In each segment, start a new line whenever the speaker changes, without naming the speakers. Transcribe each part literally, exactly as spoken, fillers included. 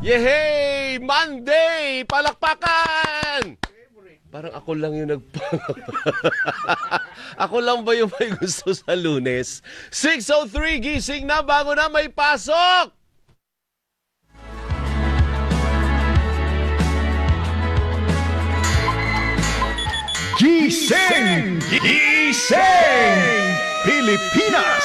Yehey! Monday! Palakpakan! Parang ako lang yung nag... Ako lang ba yung may gusto sa Lunes? six oh three, gising na bago na may pasok!
Gising! Gising! Pilipinas!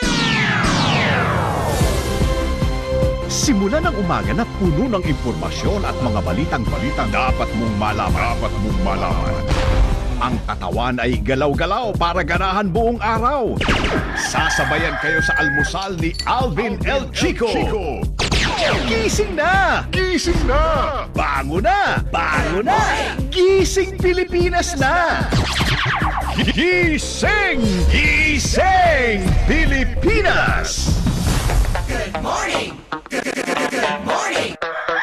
Simula ng umaga na puno ng impormasyon at mga balitang-balitang dapat mong malaman. Dapat mong malaman. Ang katawan ay galaw-galaw para ganahan buong araw. Sasabayan kayo sa almusal ni Alvin El Chico. Gising na! Gising na! Bango na! Bango na! Gising Pilipinas na! Gising! Gising Pilipinas!
Good morning! Good morning!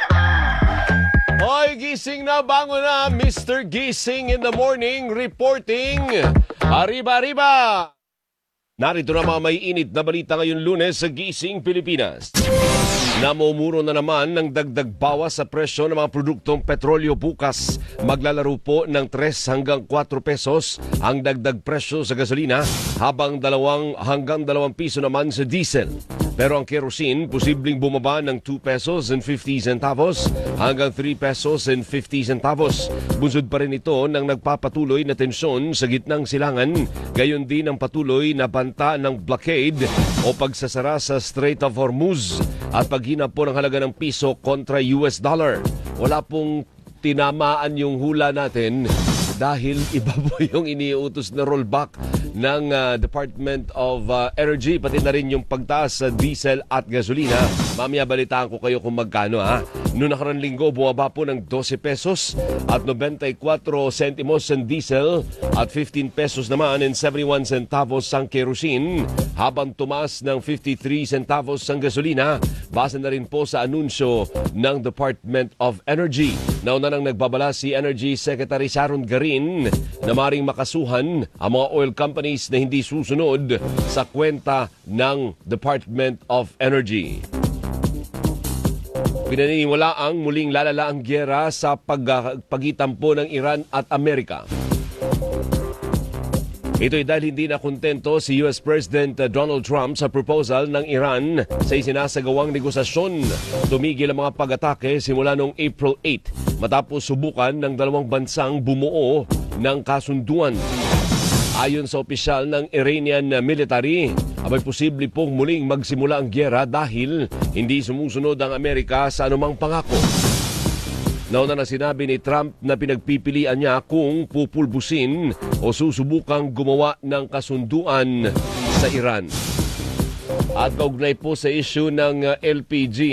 Hoy, gising na, bango na, Mister Gising in the morning, reporting. Arriba, arriba! Narito na mga may init na balita ngayon Lunes sa Gising Pilipinas. Namumuro na naman ng dagdag bawas sa presyo ng mga produktong petrolyo bukas. Maglalaro po ng tres hanggang kwatro pesos ang dagdag presyo sa gasolina habang dalawang hanggang dalawang piso naman sa diesel. Pero ang kerosene posibleng bumaba ng two pesos and fifty centavos hanggang three pesos and fifty centavos. Bunsod pa rin ito ng nagpapatuloy na tensyon sa gitnang silangan, gayon din ang patuloy na banta ng blockade o pagsasara sa Strait of Hormuz at paghina po ng halaga ng piso kontra U S dollar. Wala pong tinamaan yung hula natin dahil iba po yung iniutos na rollback ng uh, Department of uh, Energy, pati na rin yung pagtaas sa diesel at gasolina. Mamaya balitaan ko kayo kung magkano ha. Noong nakarang linggo, bumaba po ng twelve pesos at ninety-four centimos ang diesel at fifteen pesos naman and seventy-one centavos ang kerosene, habang tumaas ng fifty-three centavos ang gasolina. Base na rin po sa anunsyo ng Department of Energy. Nauna nang nagbabala si Energy Secretary Sharon Garin na maring makasuhan ang mga oil companies na hindi susunod sa kwenta ng Department of Energy. Pinaniniwalaang muling lalala ang gyera sa pagpagitan po ng Iran at Amerika. Ito'y dahil hindi na kontento si U S President Donald Trump sa proposal ng Iran sa isinasagawang negosasyon. Tumigil ang mga pag-atake simula noong April eighth matapos subukan ng dalawang bansang bumuo ng kasunduan. Ayon sa opisyal ng Iranian military, abay posible pong muling magsimula ang gyera dahil hindi sumusunod ang Amerika sa anumang pangako. Nauna na sinabi ni Trump na pinagpipilian niya kung pupulbusin o susubukang gumawa ng kasunduan sa Iran. At kaugnay po sa issue ng L P G,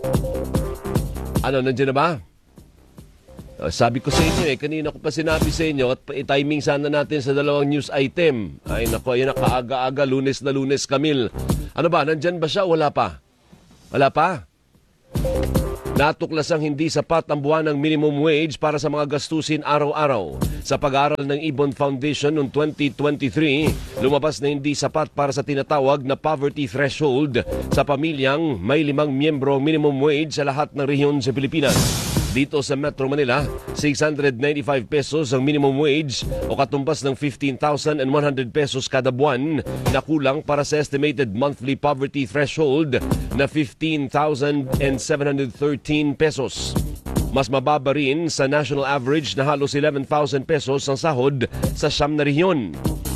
ano, nandiyan na ba? Sabi ko sa inyo eh, kanina ko pa sinabi sa inyo at i-timing sana natin sa dalawang news item. Ay naku, ayun na kaaga-aga, lunes na lunes, Camille. Ano ba, nandyan ba siya? Wala pa? Wala pa? Natuklasang hindi sapat ang buwan ng minimum wage para sa mga gastusin araw-araw. Sa pag-aaral ng Ibon Foundation noong twenty twenty-three, lumabas na hindi sapat para sa tinatawag na poverty threshold sa pamilyang may limang miyembro minimum wage sa lahat ng rehiyon sa Pilipinas. Dito sa Metro Manila, six hundred ninety-five pesos ang minimum wage o katumbas ng fifteen thousand one hundred pesos kada buwan na kulang para sa estimated monthly poverty threshold na fifteen thousand seven hundred thirteen pesos. Mas mababa rin sa national average na halos eleven thousand pesos ang sahod sa siyam na rehiyon.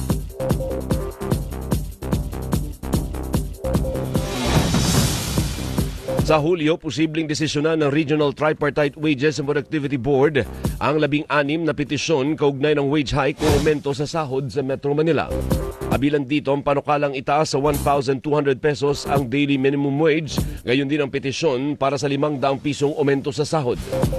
Sa Hulyo, posibleng desisyonan ng Regional Tripartite Wages and Productivity Board ang labing-anim na petisyon kaugnay ng wage hike o aumento sa sahod sa Metro Manila. Kabilang dito ang panukalang itaas sa one thousand two hundred pesos ang daily minimum wage, gayon din ang petisyon para sa limang daang pisong aumento sa sahod.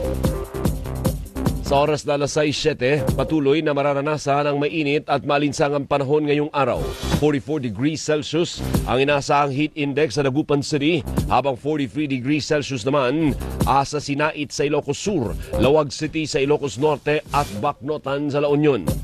Sa oras na alas sais siyete, patuloy na mararanasan ang mainit at malinsangang panahon ngayong araw. forty-four degrees Celsius ang inaasahang heat index sa Dagupan City, habang forty-three degrees Celsius naman sa Sinait sa Ilocos Sur, Lawag City sa Ilocos Norte at Bacnotan sa La Union.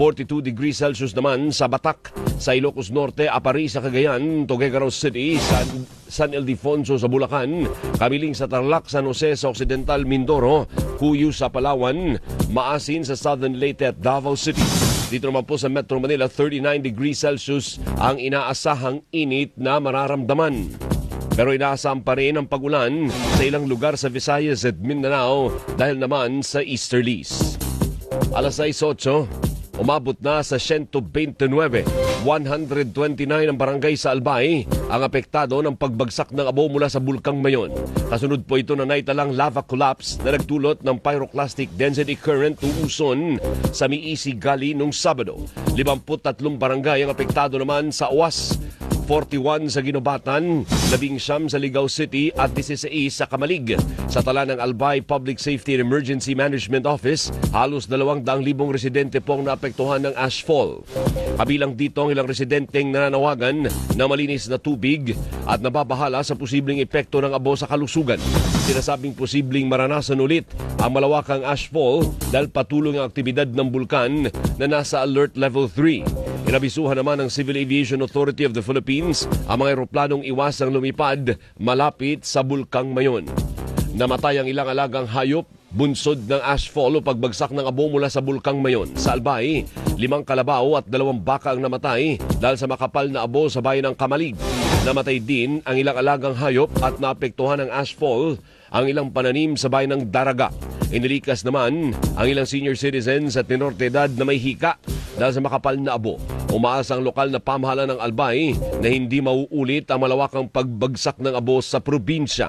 forty-two degrees Celsius naman sa Batak, sa Ilocos Norte, Apari sa Cagayan, Tuguegarao City, San, San Ildefonso sa Bulacan, Kamiling sa Tarlac, San Jose sa Occidental Mindoro, Cuyo sa Palawan, Maasin sa Southern Leyte at Davao City. Dito naman po sa Metro Manila, thirty-nine degrees Celsius ang inaasahang init na mararamdaman. Pero inaasahan pa rin ang pag-ulan sa ilang lugar sa Visayas at Mindanao dahil naman sa easterlies. Alas sais otso, umabot na sa one twenty-nine, one twenty-nine ang barangay sa Albay ang apektado ng pagbagsak ng abo mula sa Bulkang Mayon. Kasunod po ito na naitalang lava collapse na nagdulot ng pyroclastic density current uson sa Miisi Gali nung Sabado. fifty-three barangay ang apektado naman sa Owas, forty-one sa Ginobatan, labing siyam sa Ligao City at sixteen sa Kamalig. Sa tala ng Albay Public Safety and Emergency Management Office, halos dalawang daang libong residente po ang naapektuhan ng ashfall. Kabilang dito ang ilang residenteng nananawagan na malinis na tubig at nababahala sa posibleng epekto ng abo sa kalusugan. Sinasabing posibleng maranasan ulit ang malawakang ashfall dahil patuloy ang aktibidad ng bulkan na nasa alert level three. Inabisuhan naman ng Civil Aviation Authority of the Philippines ang mga eroplanong iwasang lumipad malapit sa Bulkang Mayon. Namatay ang ilang alagang hayop bunsod ng ashfall o pagbagsak ng abo mula sa Bulkang Mayon. Sa Albay, limang kalabaw at dalawang baka ang namatay dahil sa makapal na abo sa bayan ng Kamalig. Namatay din ang ilang alagang hayop at naapektuhan ng ashfall ang ilang pananim sa bayan ng Daraga. Inilikas naman ang ilang senior citizens at minor de edad na may hika dahil sa makapal na abo. Umaasa ang lokal na pamahalaan ng Albay na hindi mauulit ang malawakang pagbagsak ng abo sa probinsya.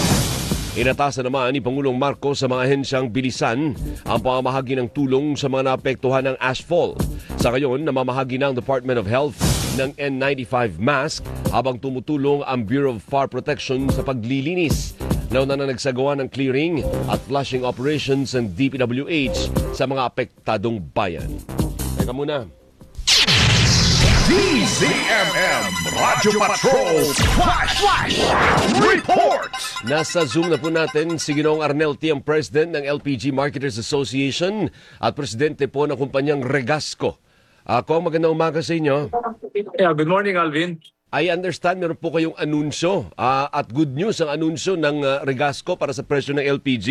Inatasan naman ni Pangulong Marcos sa mga ahensyang bilisan ang pamamahagi ng tulong sa mga naapektuhan ng ashfall. Sa ngayon, namamahagi ng Department of Health ng N ninety-five mask habang tumutulong ang Bureau of Fire Protection sa paglilinis. Nauna na nagsagawa ng clearing at flushing operations ng D P W H sa mga apektadong bayan. Teka muna.
D Z M M Radio Patrol Flash Flash Report!
Nasa Zoom na po natin si Ginoong Arnel T. ang President ng L P G Marketers Association at Presidente po ng kumpanyang Regasco. Ako, magandang umaga sa inyo.
Yeah, good morning, Alvin.
I understand meron po kayong anunsyo uh, at good news ang anunsyo ng uh, Regasco para sa presyo ng L P G.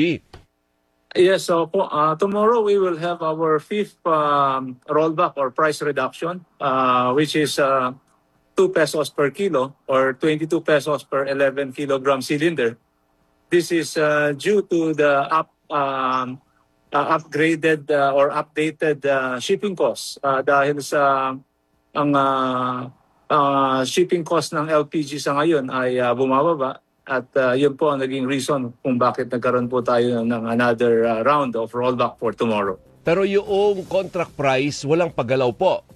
Yes, so po, uh, tomorrow we will have our fifth um, rollback or price reduction, uh, which is uh, two pesos per kilo or twenty-two pesos per eleven kilogram cylinder. This is uh, due to the up, um, uh, upgraded uh, or updated uh, shipping costs uh, dahil sa ang uh, uh, shipping cost ng L P G sa ngayon ay uh, bumababa. At uh, yun po ang naging reason kung bakit nagkaroon po tayo ng another uh, round of rollback for tomorrow.
Pero yung contract price, walang paggalaw po.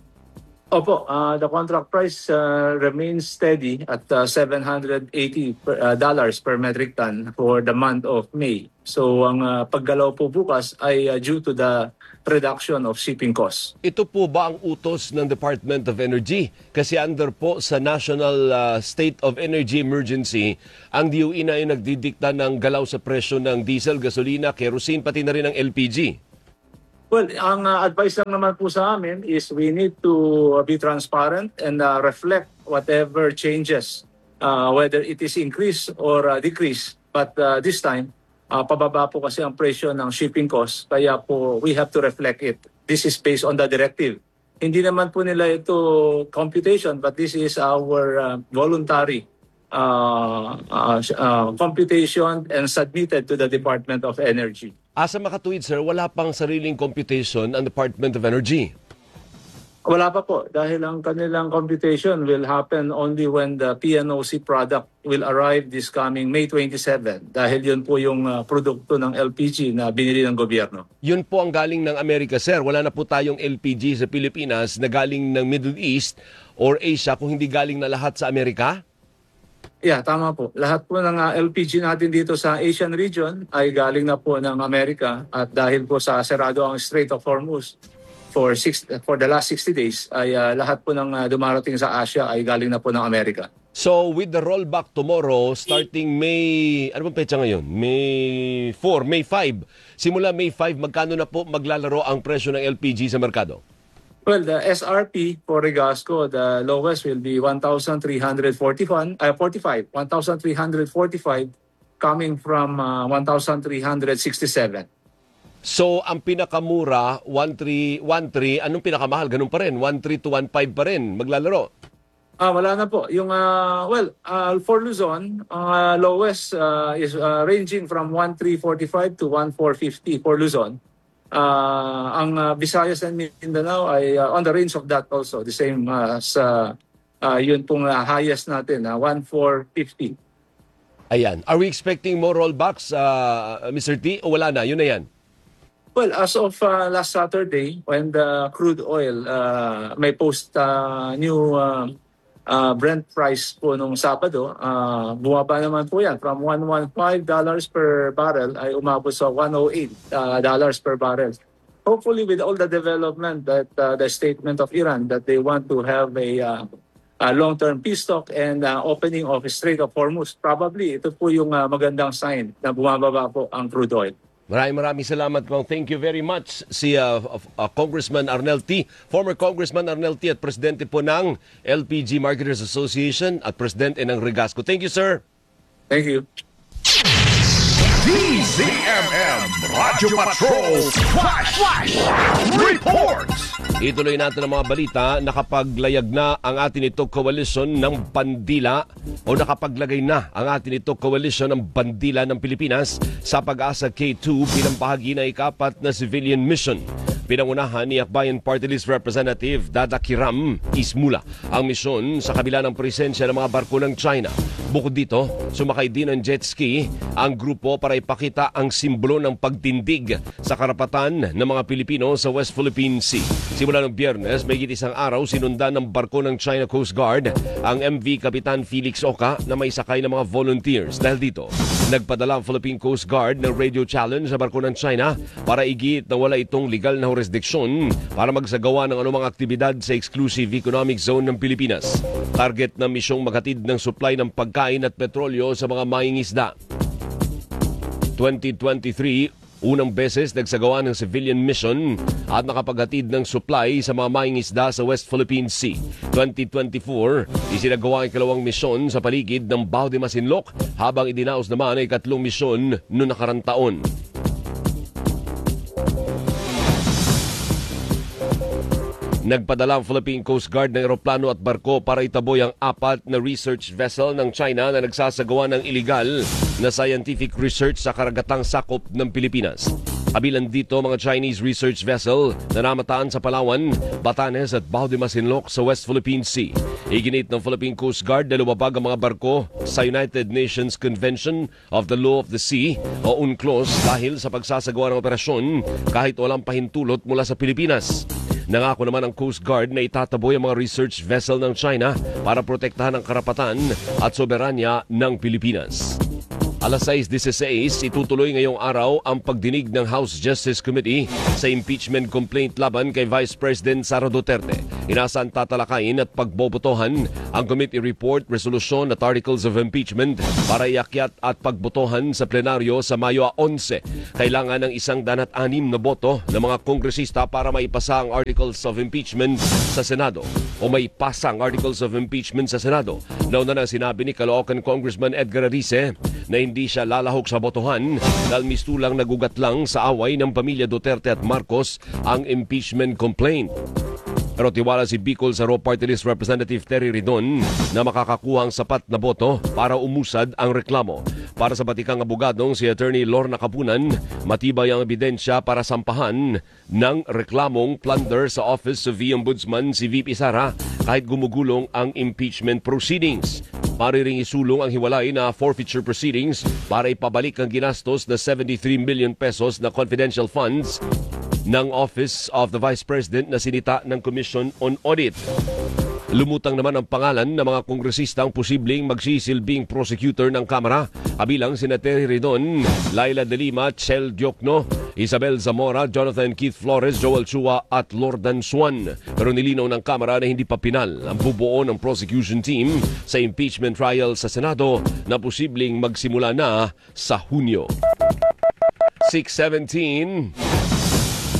Opo, uh, the contract price uh, remains steady at uh, seven hundred eighty dollars per, uh, per metric ton for the month of May. So ang uh, paggalaw po bukas ay uh, due to the reduction of shipping costs.
Ito po ba ang utos ng Department of Energy? Kasi under po sa National uh, State of Energy Emergency, ang D O E na yung nagdidikta ng galaw sa presyo ng diesel, gasolina, kerosene, pati na rin ng L P G.
Well, ang uh, advice lang naman po sa amin is we need to be transparent and uh, reflect whatever changes, uh, whether it is increase or uh, decrease. But uh, this time, uh, pababa po kasi ang presyo ng shipping cost, kaya po we have to reflect it. This is based on the directive. Hindi naman po nila ito computation, but this is our uh, voluntary uh, uh, uh, computation and submitted to the Department of Energy.
Asa makatuwid, sir, wala pang sariling computation ang Department of Energy?
Wala pa po, dahil ang kanilang computation will happen only when the P N O C product will arrive this coming May twenty-seventh. Dahil yun po yung uh, produkto ng L P G na binili ng gobyerno.
Yun po ang galing ng Amerika, sir. Wala na po tayong L P G sa Pilipinas na galing ng Middle East or Asia kung hindi galing na lahat sa Amerika?
Yeah, tama po. Lahat po ng uh, L P G natin dito sa Asian region ay galing na po ng Amerika at dahil po sa sarado ang Strait of Hormuz for six, for the last sixty days ay uh, lahat po ng uh, dumarating sa Asia ay galing na po ng Amerika.
So with the rollback tomorrow starting May, ano bang petsa ngayon? May four, May five. Simula May five, magkano na po maglalaro ang presyo ng L P G sa merkado?
Well, the S R P for Regasco, the lowest will be one thousand three hundred forty-one, uh, forty-five, one thousand three hundred forty-five coming from uh, one thousand three hundred sixty-seven.
So, ang pinakamura, one three one three, anong pinakamahal? Ganun pa rin, one three to one five pa rin, maglalaro.
Ah, wala na po. Yung, uh, well, uh, for Luzon, ang uh, lowest uh, is uh, ranging from one three forty-five to one four fifty for Luzon. Uh, ang uh, Visayas and Mindanao ay uh, on the range of that also, the same uh, sa uh, yun pong uh, highest natin, uh, one four fifty.
Ayan. Are we expecting more rollbacks, uh, Mister T? O wala na? Yun na yan.
Well, as of uh, last Saturday, when the crude oil uh, may post uh, new uh, uh, Brent price po nung Sabado, uh, bumaba naman po yan from one hundred fifteen dollars per barrel ay umabot sa one hundred eight dollars per barrel. Hopefully with all the development that uh, the statement of Iran that they want to have a, uh, a long-term peace talk and uh, opening of Strait of Hormuz, probably ito po yung uh, magandang sign na bumababa po ang crude oil.
Maraming maraming salamat po. Thank you very much si uh, uh, Congressman Arnel T. Former Congressman Arnel T. at Presidente po ng L P G Marketers Association at Presidente ng Regasco. Thank you, sir.
Thank you.
D Z M M Radio Patrol Flash, Flash Reports.
Ituloy natin ang mga balita. Nakapaglayag na ang atin ito coalition ng bandila o nakapaglagay na ang atin ito coalition ng bandila ng Pilipinas sa Pag-asa K two bilang bahagi ng ikapat na civilian mission. Pinangunahan ni Akbayan Party List Representative Dada Kiram Ismula ang misyon sa kabila ng presensya ng mga barko ng China. Bukod dito, sumakay din ng jet ski ang grupo para ipakita ang simbolo ng pagtindig sa karapatan ng mga Pilipino sa West Philippine Sea. Simula ng Biyernes, may isang araw sinundan ng barko ng China Coast Guard ang M V Kapitan Felix Oka na may sakay ng mga volunteers. Dahil dito, nagpadala ang Philippine Coast Guard ng radio challenge sa barko ng China para igit na wala itong legal na jurisdiksyon para magsagawa ng anumang aktibidad sa exclusive economic zone ng Pilipinas. Target na misyong maghatid ng supply ng pagkain at petrolyo sa mga mangingisda. twenty twenty-three, unang beses nagsagawa ng civilian mission at nakapaghatid ng supply sa mga mangingisda sa West Philippine Sea. twenty twenty-four, isinagawa ang ikalawang misyon sa paligid ng Bao de Masinloc habang idinaos naman ay ikatlong misyon noong nakarang taon. Nagpadala ang Philippine Coast Guard ng eroplano at barko para itaboy ang apat na research vessel ng China na nagsasagawa ng illegal na scientific research sa karagatang sakop ng Pilipinas. Kabilang dito mga Chinese research vessel na namataan sa Palawan, Batanes at Bao de Masinloc sa West Philippine Sea. Iginit ng Philippine Coast Guard na lumabag ang mga barko sa United Nations Convention of the Law of the Sea o UNCLOS dahil sa pagsasagawa ng operasyon kahit walang pahintulot mula sa Pilipinas. Nangako naman ang Coast Guard na itataboy ang mga research vessel ng China para protektahan ang karapatan at soberanya ng Pilipinas. Alas sais dieciséis, itutuloy ngayong araw ang pagdinig ng House Justice Committee sa impeachment complaint laban kay Vice President Sara Duterte. Inaasaan tatalakayin at pagbobotohan ang committee report, resolusyon at articles of impeachment para iakyat at pagbotohan sa plenaryo sa Mayo eleven. Kailangan ng isang danat anim na boto ng mga kongresista para maipasa ang articles of impeachment sa Senado o may pasa ang articles of impeachment sa Senado. Nauna na sinabi ni Caloocan Congressman Edgar Arice na hindi siya lalahok sa botohan dahil mistulang nagugat lang sa away ng pamilya Duterte at Marcos ang impeachment complaint. Pero tiwala si Bicol sa Raw Party List Representative Terry Ridon na makakakuha ang sapat na boto para umusad ang reklamo. Para sa batikang abogadong si Attorney Lorna Kapunan, matibay ang ebidensya para sampahan ng reklamong plunder sa office of V Ombudsman si V P Sara kahit gumugulong ang impeachment proceedings. Mariring isulong ang hiwalay na forfeiture proceedings para ipabalik ang ginastos na seventy-three million pesos na confidential funds ng Office of the Vice President na sinita ng Commission on Audit. Lumutang naman ang pangalan ng mga kongresistang posibleng magsisilbing prosecutor ng Kamara, kabilang sina Terry Ridon, Laila De Lima, Chel Diokno, Isabel Zamora, Jonathan Keith Flores, Joel Chua at Lordan Swan. Pero nilinaw ng Kamara na hindi pa pinal ang bubuo ng prosecution team sa impeachment trial sa Senado na posibleng magsimula na sa Hunyo. six seventeen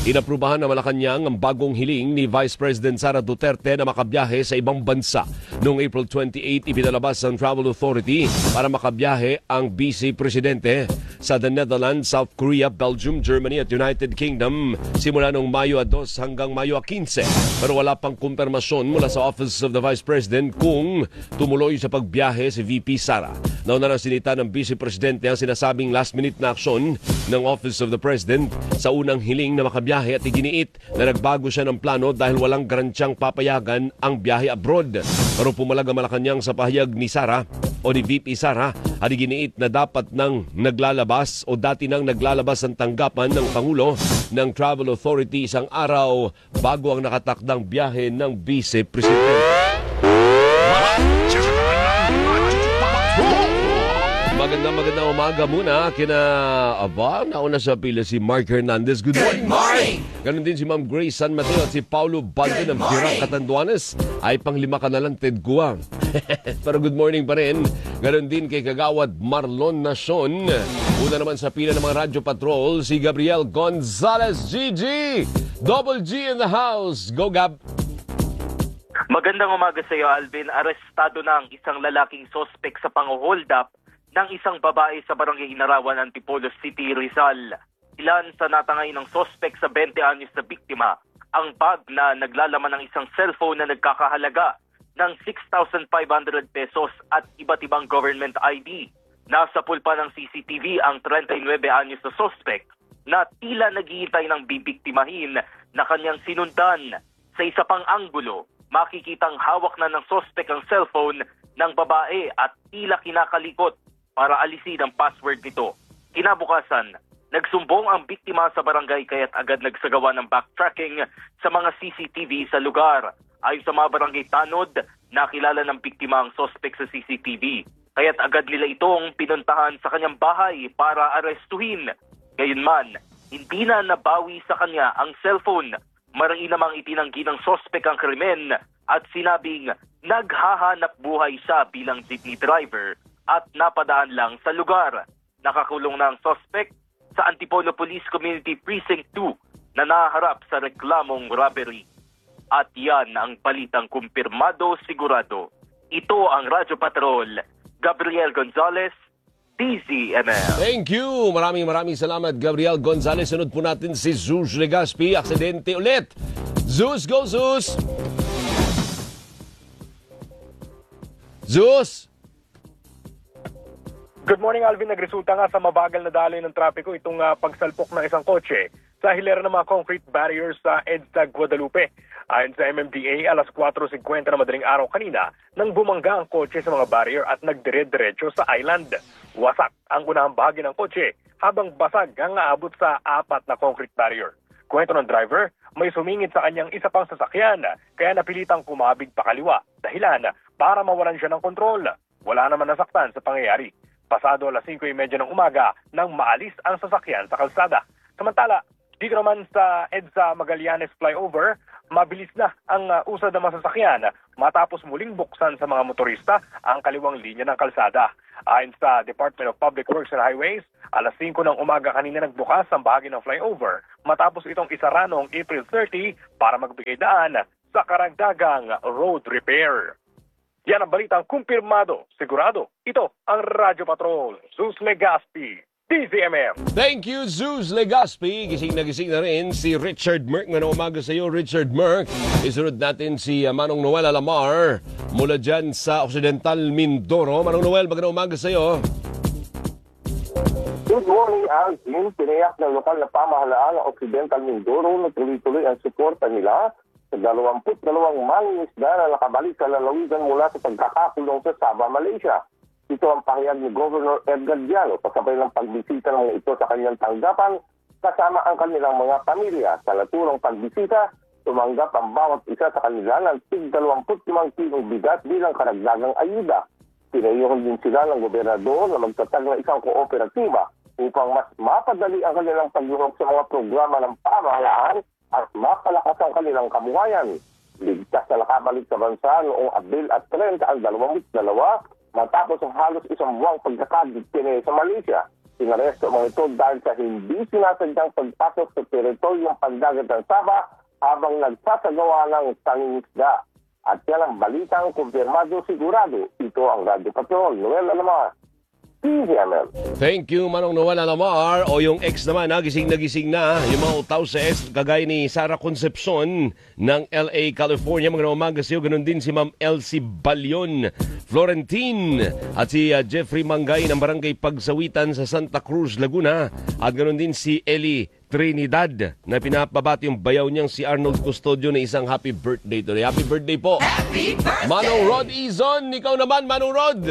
Inaprubahan ng Malacanang ang bagong hiling ni Vice President Sara Duterte na makabiyahe sa ibang bansa. Noong April twenty-eighth, ipinalabas ng Travel Authority para makabiyahe ang Vice Presidente sa the Netherlands, South Korea, Belgium, Germany at United Kingdom simula noong Mayo two hanggang Mayo fifteen. Pero wala pang kumpirmasyon mula sa Office of the Vice President kung tumuloy sa pagbiyahe si V P Sara. Nauna nang sinita ng Vice Presidente ang sinasabing last-minute na aksyon ng Office of the President sa unang hiling na makabiyahe at iginiit na nagbago siya ng plano dahil walang garantyang papayagan ang biyahe abroad. Pero pumalag ang Malacanang sa pahayag ni Sara o ni V P Sara at iginiit na dapat nang naglalabas o dati nang naglalabas ang tanggapan ng Pangulo ng Travel Authority isang araw bago ang nakatakdang biyahe ng Vice Presidente. Magandang magandang umaga muna kina Aba, nauna sa pila si Mark Hernandez. Good morning,
Good morning!
Ganon din si Ma'am Grace San Mateo at si Paulo Balde ng Virac Catanduanes. Ay panglima ka na lang, Ted Guang. Pero good morning pa rin. Ganon din kay Kagawad Marlon Nacion. Una naman sa pila ng mga Radyo Patrol, si Gabriel Gonzalez. G G! Double G in the house. Go, Gab!
Magandang umaga sa iyo, Alvin. Arestado na ang isang lalaking sospek sa pang-hold up ng isang babae sa Barangay Hinarawan, Antipolo City, Rizal. Ilan sa natangay ng sospek sa twenty anyos na biktima ang bag na naglalaman ng isang cellphone na nagkakahalaga ng six thousand five hundred pesos at iba't ibang government I D. Nasa pulpa ng C C T V ang thirty-nine anyos na sospek na tila naghihintay ng bibiktimahin na kanyang sinundan. Sa isa pang anggulo, makikitang hawak na ng sospek ang cellphone ng babae at tila kinakalikot para alisin ang password nito. Kinabukasan, nagsumbong ang biktima sa barangay kaya't agad nagsagawa ng backtracking sa mga C C T V sa lugar. Ayon sa mga barangay tanod, nakilala ng biktima ang sospek sa C C T V. Kaya't agad nila itong pinuntahan sa kanyang bahay para arestuhin. Gayunman, hindi na nabawi sa kanya ang cellphone. Marangi namang itinanggi ng sospek ang krimen at sinabing naghahanap buhay siya bilang jeepney driver at napadaan lang sa lugar. Nakakulong na ang suspect sa Antipolo Police Community Precinct two na naharap sa reklamong robbery. At yan ang balitang kumpirmado sigurado. Ito ang Radyo Patrol, Gabriel Gonzalez, D Z M L.
Thank you. Maraming maraming salamat, Gabriel Gonzalez. Sunod po natin si Zeus Legaspi. Aksidente ulit. Zeus, go Zeus! Zeus!
Good morning, Alvin. Nagresulta nga sa mabagal na daloy ng trapiko itong uh, pagsalpok ng isang kotse sa hilera ng mga concrete barriers sa EDSA Guadalupe. Ayon sa M M D A, alas four fifty na madaling araw kanina nang bumangga ang kotse sa mga barrier at nagdire-diretso sa island. Wasak ang unahang bahagi ng kotse habang basag ang aabot sa apat na concrete barrier. Kwento ng driver, may sumingit sa kanyang isa pang sasakyan kaya napilitang kumabig pakaliwa dahilan para mawalan siya ng kontrol. Wala naman nasaktan sa pangyayari. Pasado alas five thirty ng umaga nang maalis ang sasakyan sa kalsada. Samantala, dito naman sa EDSA Magallanes flyover, mabilis na ang uh, usad ng masasakyan matapos muling buksan sa mga motorista ang kaliwang linya ng kalsada. Ayon sa Department of Public Works and Highways, alas five ng umaga kanina nagbukas ang bahagi ng flyover matapos itong isara noong April thirty para magbigay daan sa karagdagang road repair. Yan ang balitang kumpirmado, sigurado. Ito ang Radyo Patrol, Zeus Legaspi, D Z M M.
Thank you, Zeus Legaspi. Gising na gising na rin si Richard Merck. Ngayong umaga sa iyo, Richard Merck. Isunod natin si uh, Manong Noel Alamar mula dyan sa Occidental Mindoro. Manong Noel, magandang umaga sa iyo.
Good morning, Alvin. Pinayak ng lokal na pamahalaan ng Occidental Mindoro na tuloy-tuloy ang suporta nila sa dalawampu't dalawang mangingisda na nakabalik sa lalawigan mula sa pagkakakulong sa Sabah, Malaysia. Ito ang pahayag ni Governor Edgar Diallo kasabay ng pagbisita ng ito sa kanyang tanggapan kasama ang kanilang mga pamilya. Sa naturang pagbisita, tumanggap ang bawat isa sa kanila ng tig dalawampu't limang kilong bigat bilang karagdagang ayuda. Pinayuhan din sila ng gobernador na magtatag ng isang kooperatiba upang mas mapadali ang kanilang pagluhok sa mga programa ng pamahalaan at mapalakas ang kanilang kabuhayan. Ligtas na nakabalik sa bansa noong Abril at thirty ang dalawang dalawa matapos ang halos isang buwang pagkakadiktere sa Malaysia. Inaresto mga ito dahil sa hindi sinasadyang pagpasok sa teritoryong pandagat ng Sabah habang nagsasagawa ng sangingisda. At yan ang balitang kumpirmado sigurado. Ito ang Radyo Patrol. Noel Alamar, T V M M.
Thank you, Manong Noel Alamar. O yung ex naman, ha, gising na gising na. Yung mga utaw sa ex, kagaya ni Sara Concepcion ng L A, California. Magandang umaga sa iyo. Ganon din si Ma'am Elsie Balion Florentine at si uh, Jeffrey Mangay ng Barangay Pagsawitan sa Santa Cruz, Laguna. At ganon din si Eli Trinidad na pinapabati yung bayaw niyang si Arnold Custodio na isang happy birthday today. Happy birthday po.
Happy birthday!
Manong Rod Izon, ikaw naman, Manong Rod.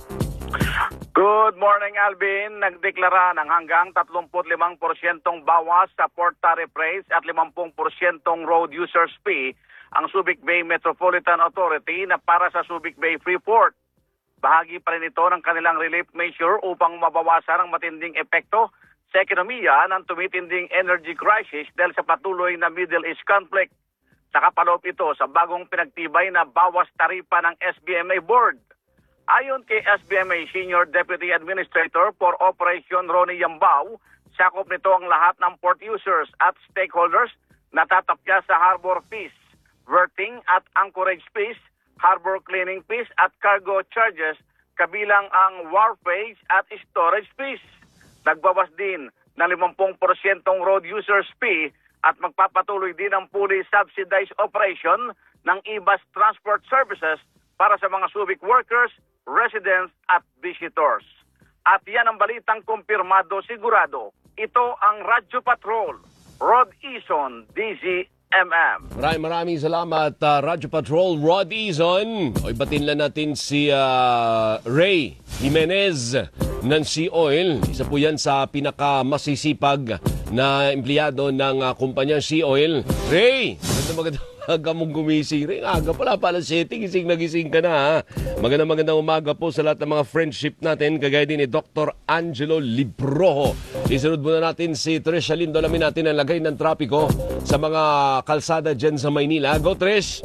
Good morning, Alvin. Nagdeklara ng hanggang thirty-five percent bawas sa port tariff rates at fifty percent road users fee ang Subic Bay Metropolitan Authority na para sa Subic Bay Freeport. Bahagi pa rin ito ng kanilang relief measure upang mabawasan ang matinding epekto sa ekonomiya ng tumitinding energy crisis dahil sa patuloy na Middle East conflict. Nakapaloob ito sa bagong pinagtibay na bawas taripa ng S B M A Board. Ayon kay S B M A Senior Deputy Administrator for Operation Ronnie Yambao, sakop nito ang lahat ng port users at stakeholders na tatapya sa harbor fees, berthing at anchorage fees, harbor cleaning fees at cargo charges, kabilang ang wharfage at storage fees. Nagbawas din ng fifty percent road users fee at magpapatuloy din ang fully subsidized operation ng e-bus transport services para sa mga Subic workers, residents at visitors. At yan ang balitang kumpirmado sigurado. Ito ang Radyo Patrol, Rod Izon, D Z M M.
Maraming maraming salamat, uh, Radyo Patrol, Rod Izon. O ibatin lang natin si uh, Ray Jimenez ng Sea Oil. Isa po yan sa pinakamasisipag na empleyado ng uh, kumpanya Sea Oil. Ray, maganda maganda. Aga mong gumising rin. Aga pala pala setting. Gising na gising ka na, ha? Magandang magandang umaga po sa lahat ng mga friendship natin. Kagaya din ni Doctor Angelo Libroho. Isunod muna natin si Trish Alindo. Alamin natin ang lagay ng trapiko sa mga kalsada dyan sa Maynila. Go, Trish!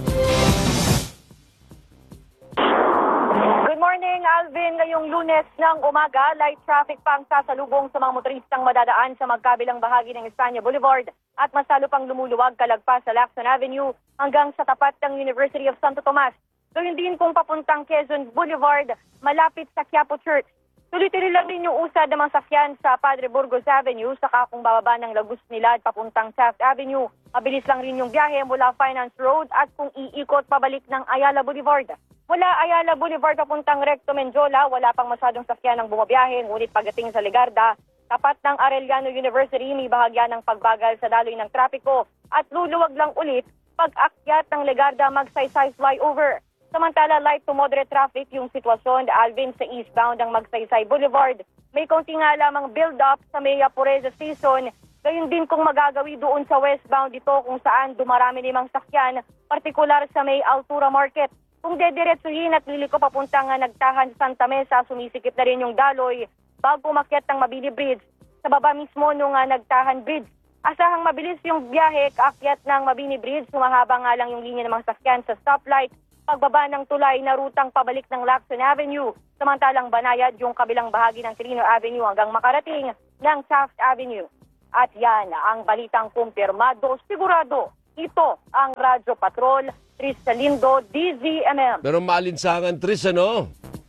Good morning, Alvin. Ngayong Lunes ng umaga, light traffic pang sasalubong sa mga motoristang madadaan sa magkabilang bahagi ng Espanya Boulevard at mas lalo pang lumuluwag kalagpas sa Lacson Avenue hanggang sa tapat ng University of Santo Tomas. Gayun din kung papuntang Quezon Boulevard, malapit sa Quiapo Church. Tuloy-tuloy lang din yung usad ng mga sakyan sa Padre Burgos Avenue saka kung bababa ng Lagos Nilad papuntang Taft Avenue. Mabilis lang rin yung biyahe mula Finance Road at kung iikot pabalik ng Ayala Boulevard. Mula Ayala Boulevard papuntang Recto Menjola, wala pang masyadong sakyan ng bumabiyahe, ngunit pagdating sa Legarda, tapat ng Arellano University, may bahagya ng pagbagal sa daloy ng trapiko at luluwag lang ulit pag-akyat ng Legarda Magsaysay flyover. Samantala, light to moderate traffic yung sitwasyon Alvin sa eastbound ng Magsaysay Boulevard. May konti nga lamang build-up sa Maya Pureza Station. Gayun din kung magagawi doon sa westbound dito kung saan dumarami limang sakyan, partikular sa May Altura Market. Kung dediretsuhin at liliko papuntang Nagtahan Santa Mesa, sumisikip na rin yung daloy bago umakyat ng Mabini Bridge sa baba mismo nung uh, Nagtahan Bridge. Asahang mabilis yung biyahe kaakyat ng Mabini Bridge, sumahaba nga lang yung linya ng mga sakyan sa stoplight, pagbaba ng tulay na rutang pabalik ng Lacson Avenue, samantalang banayad yung kabilang bahagi ng Quirino Avenue hanggang makarating ng Taft Avenue. At yan ang balitang kumpirmado, sigurado. Ito ang Radyo Patrol, Tris Salindo, D Z M M.
Pero maalinsangan, Tris, ano?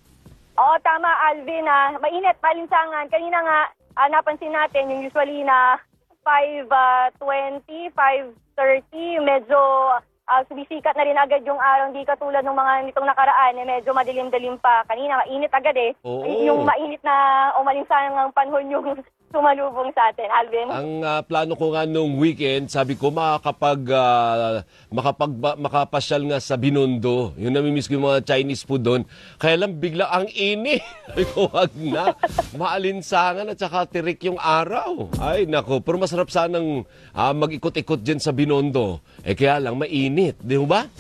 Oo, tama, Alvin. Ah. Mainit, malinsangan. Kanina nga, ah, napansin natin yung usually na five twenty, five thirty, medyo uh, sumisikat na rin agad yung araw. Hindi katulad ng mga nitong nakaraan, eh, medyo madilim-dilim pa. Kanina, mainit agad eh.
Oo.
Yung mainit na o malinsangan ng panahon yung sumalubong sa atin, Alvin.
Ang uh, plano ko nga nung weekend, sabi ko makakapag, uh, makapag makapasyal nga sa Binondo. Yung namimiss ko yung mga Chinese food doon. Kaya lang bigla ang ini. Huwag na. Maalinsangan at saka tirik yung araw. Ay nako, pero masarap sanang uh, mag-ikot-ikot dyan sa Binondo. Eh kaya lang mainit, di ba?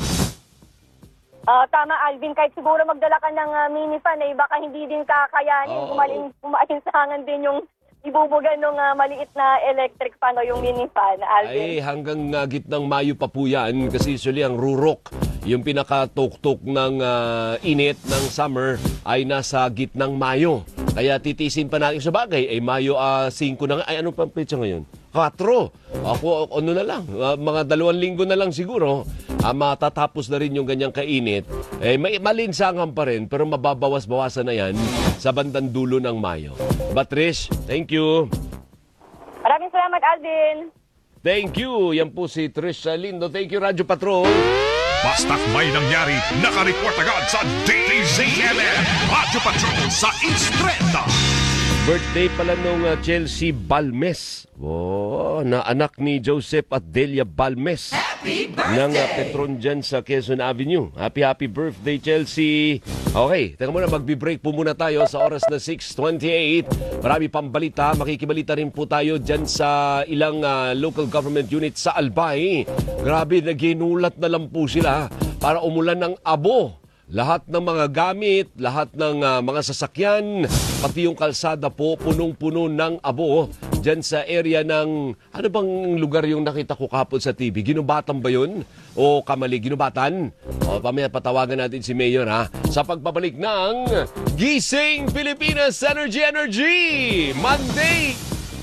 Uh, tama, Alvin. Kahit siguro magdala ka ng uh, mini fan, eh, baka hindi din kakayanin.
Oh.
Kumalin, kumalinsangan din yung ibubugan ng uh, maliit na electric fan o yung mini fan, Alvin.
Ay, hanggang uh, gitnang Mayo pa po yan kasi usually ang rurok yung pinakatuktok ng ah, init ng summer ay nasa gitnang Mayo. Kaya titisin pa natin sa bagay, ay Mayo uh, five na nga. Ay, ano pang petsa ngayon? four. Ako, ano na lang, uh, mga dalawang linggo na lang siguro, uh, matatapos na rin yung ganyang kainit. Eh, may malinsangan pa rin, pero mababawas-bawasan na yan sa bandang dulo ng Mayo. Batrish, thank you.
Maraming salamat, Alvin.
Thank you. Yan po si Trish Lindo. Thank you, Radyo Patrol.
Basta't may nangyari, nakareport agad sa D Z M M Radyo Patrol sa East Trenta.
Birthday pala nung uh, Chelsea Balmes. Oh, na anak ni Joseph at Delia Balmes.
Happy
Ng uh, Petron dyan sa Quezon Avenue. Happy, happy birthday, Chelsea. Okay, teka muna, magbi-break po muna tayo sa oras na six twenty-eight. Marami pang balita. Makikibalita rin po tayo dyan sa ilang uh, local government units sa Albay. Grabe, naginulat na lang po sila para umulan ng abo. Lahat ng mga gamit, lahat ng uh, mga sasakyan, pati yung kalsada po, punong-puno ng abo dyan sa area ng, ano bang lugar yung nakita ko kapon sa T V? Ginubatan ba yun? O Kamali, Ginubatan? O, pamaya patawagan natin si Mayor, ha? Sa pagpabalik ng Gising Pilipinas Energy Energy! Monday!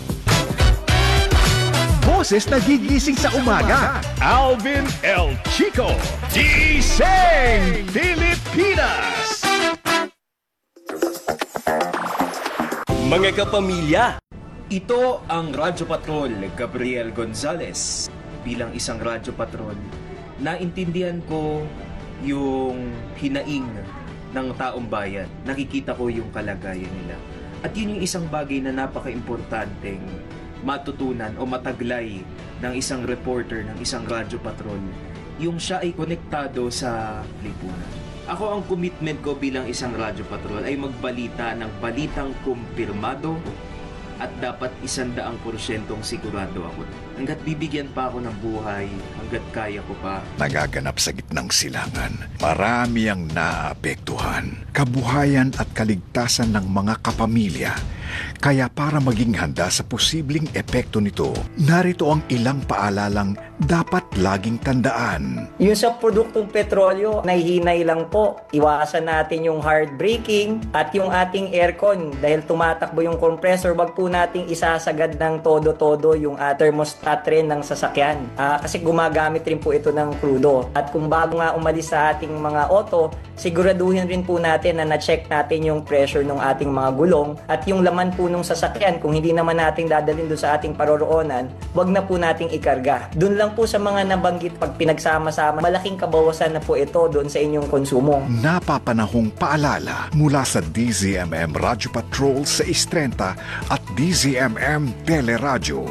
Boses na gigising sa umaga. Alvin El Chico. Gising Pilipinas.
Mga kapamilya, ito ang Radyo Patrol Gabriel Gonzales. Bilang isang Radyo Patrol, naintindihan ko yung hinaing ng taong bayan. Nakikita ko yung kalagayan nila. At yun yung isang bagay na napaka-importanteng matutunan o mataglay ng isang reporter, ng isang Radyo Patrol, yung siya ay konektado sa lipunan. Ako, ang commitment ko bilang isang Radyo Patrol ay magbalita ng balitang kumpirmado at dapat isandaang porsyentong sigurado ako. Hanggat bibigyan pa ako ng buhay, hanggat kaya ko pa.
Nagaganap sa gitnang silangan. Marami ang naapektuhan. Kabuhayan at kaligtasan ng mga kapamilya. Kaya para maging handa sa posibleng epekto nito, narito ang ilang paalalang dapat laging tandaan.
Yung sa produktong petrolyo, nahihinay lang po. Iwasan natin yung hard braking at yung ating aircon. Dahil tumatakbo yung compressor, wag po nating isasagad ng todo-todo yung uh, thermostat rin ng sasakyan. Uh, kasi gumagamit rin po ito ng krudo. At kung bago nga umalis sa ating mga auto, siguraduhin rin po natin na na-check natin yung pressure ng ating mga gulong at yung laman po ng sasakyan. Kung hindi naman natin dadalhin doon sa ating paroroonan, wag na po nating ikarga. Doon lang po sa mga nabanggit, pag pinagsama-sama, malaking kabawasan na po ito doon sa inyong konsumo.
Napapanahong paalala mula sa D Z M M Radyo Patrol sa East Trenta at D Z M M Teleradyo.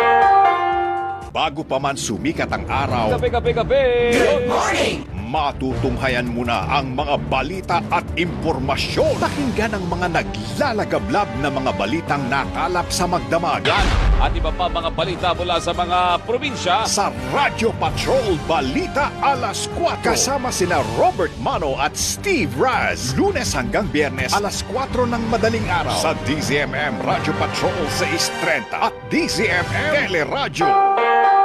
Bago pa man sumikat ang araw,
Kape, kape, kape!
Good morning!
matutunghayan mo na ang mga balita at impormasyon. Pakinggan ang mga naglalagablab na mga balitang nakalap sa magdamagan.
At iba pa mga balita mula sa mga probinsya.
Sa Radyo Patrol Balita Alas four. Kasama sina Robert Mano at Steve Raz. Lunes hanggang Biyernes, alas four ng madaling araw. Sa D Z M M Radyo Patrol sa East Trenta at D Z M M Teleradyo.